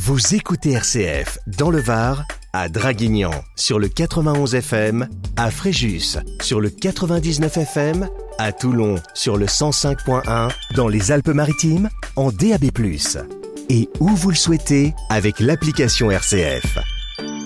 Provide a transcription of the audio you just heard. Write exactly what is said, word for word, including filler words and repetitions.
Vous écoutez R C F dans le Var, à Draguignan sur le quatre-vingt-onze F M, à Fréjus sur le quatre-vingt-dix-neuf F M, à Toulon sur le cent cinq point un, dans les Alpes-Maritimes en D A B plus, et où vous le souhaitez avec l'application R C F.